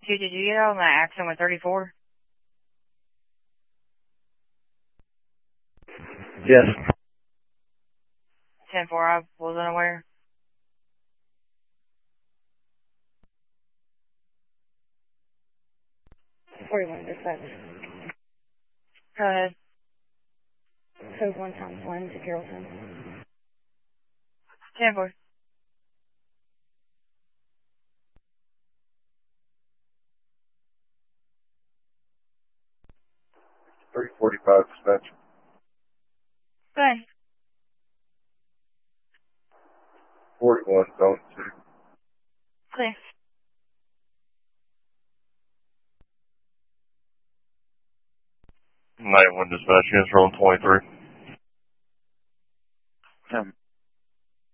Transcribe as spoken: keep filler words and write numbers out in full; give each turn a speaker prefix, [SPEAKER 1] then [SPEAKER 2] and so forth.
[SPEAKER 1] Dude, did you get out on that accident with thirty-four?
[SPEAKER 2] Yes.
[SPEAKER 1] ten four, I was unaware.
[SPEAKER 3] forty-one dispatch.
[SPEAKER 1] Go ahead.
[SPEAKER 3] Code one times one to Carrollton.
[SPEAKER 1] ten four.
[SPEAKER 2] three forty-five dispatch.
[SPEAKER 1] Go ahead.
[SPEAKER 2] forty-one, zone two.
[SPEAKER 1] Clear.
[SPEAKER 2] ninety-one dispatch, units rolling twenty-three.
[SPEAKER 4] Um,